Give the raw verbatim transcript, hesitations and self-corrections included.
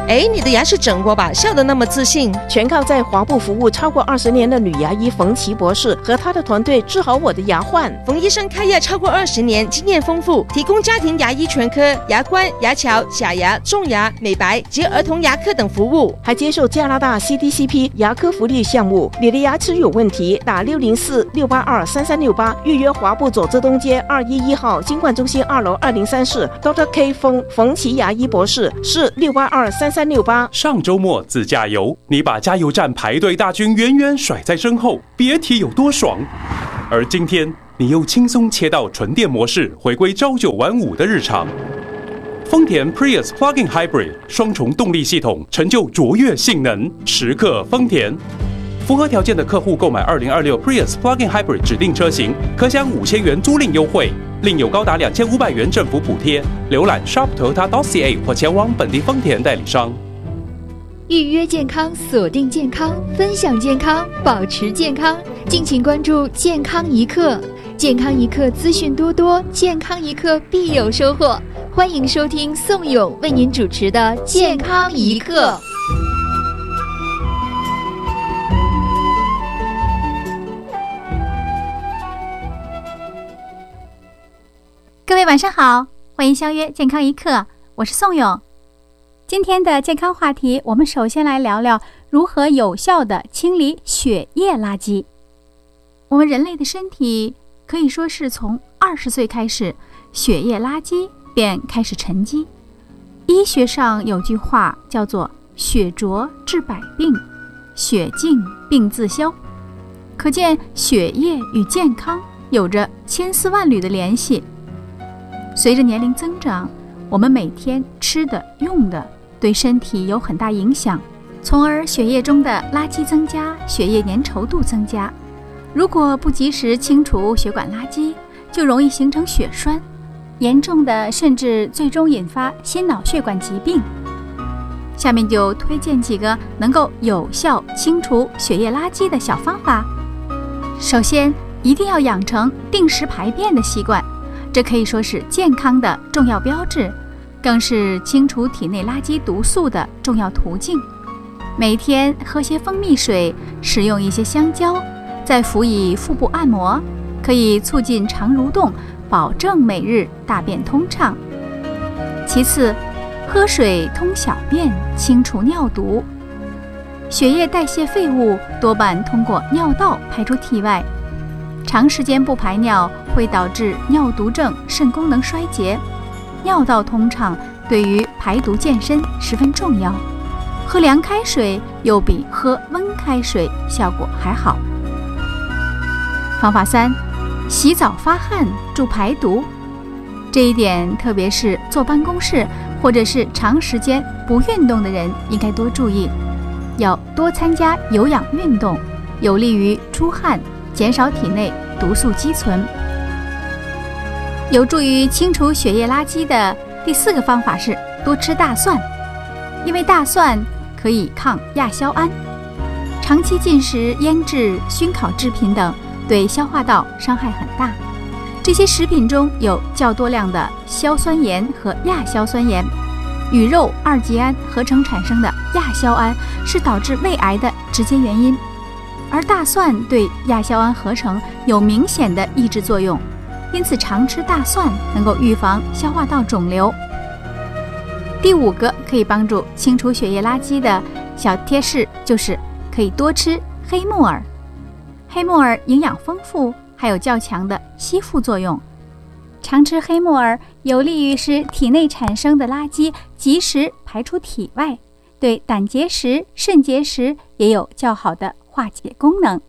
哎，你的牙是整过吧？笑得那么自信。 全靠在华部服务超过二十年的女牙医冯琦博士和她的团队治好我的牙患。 冯医生开业超过二十年，经验丰富，提供家庭牙医全科、牙冠、牙桥、假牙、种牙、美白及儿童牙科等服务， 还接受加拿大 C D C P 牙科福利项目。你的牙齿有问题，打六零四六八二三三六八预约华部左泽东街二一一号金冠中心二楼二零三室 Doctor K 冯冯琦牙医博士，是六八二三三六八。 上周末自驾游，你把加油站排队大军远远甩在身后，别提有多爽。而今天你又轻松切到纯电模式，回归朝九晚五的日常。丰田 Prius Plug-in Hybrid 双重动力系统，成就卓越性能，时刻丰田。符合条件的客户购买二零二六 Prius Plug-in Hybrid 指定车型，可享五千元租赁优惠，另有高达两千五百元政府补贴。浏览 shop toyota dot c a 或前往本地丰田代理商。 预约健康，锁定健康，分享健康，保持健康。敬请关注健康一刻，健康一刻资讯多多，健康一刻必有收获。欢迎收听宋勇为您主持的健康一刻。 各位晚上好，欢迎相约健康一刻，我是宋勇。今天的健康话题，我们首先来聊聊如何有效地清理血液垃圾。我们人类的身体可以说是从二十岁开始，血液垃圾便开始沉积。医学上有句话叫做血浊治百病，血净病自消。可见血液与健康有着千丝万缕的联系。随着年龄增长，我们每天吃的用的对身体有很大影响，从而血液中的垃圾增加，血液粘稠度增加。如果不及时清除血管垃圾，就容易形成血栓，严重的甚至最终引发心脑血管疾病。下面就推荐几个能够有效清除血液垃圾的小方法。首先，一定要养成定时排便的习惯，这可以说是健康的重要标志，更是清除体内垃圾毒素的重要途径。每天喝些蜂蜜水，食用一些香蕉，再辅以腹部按摩，可以促进肠蠕动，保证每日大便通畅。其次，喝水通小便，清除尿毒。血液代谢废物多半通过尿道排出体外，长时间不排尿会导致尿毒症、肾功能衰竭。尿道通畅对于排毒健身十分重要，喝凉开水又比喝温开水效果还好。方法三，洗澡发汗助排毒。这一点特别是坐办公室或者是长时间不运动的人应该多注意，要多参加有氧运动，有利于出汗，减少体内毒素积存。有助于清除血液垃圾的第四个方法是多吃大蒜，因为大蒜可以抗亚硝胺。长期进食腌制、熏烤制品等对消化道伤害很大，这些食品中有较多量的硝酸盐和亚硝酸盐，与肉二级胺合成产生的亚硝胺是导致胃癌的直接原因，而大蒜对亚硝胺合成有明显的抑制作用，因此常吃大蒜能够预防消化道肿瘤。第五个可以帮助清除血液垃圾的小贴士就是可以多吃黑木耳。黑木耳营养丰富，还有较强的吸附作用。常吃黑木耳有利于使体内产生的垃圾及时排出体外，对胆结石、肾结石也有较好的化解功能。